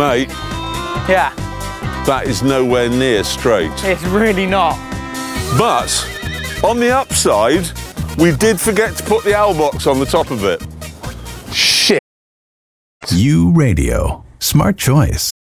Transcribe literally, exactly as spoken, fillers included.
Mate, Yeah, that is nowhere near straight. it's really not. But, on the upside, we did forget to put the owl box on the top of it. Shit. U Radio. Smart choice.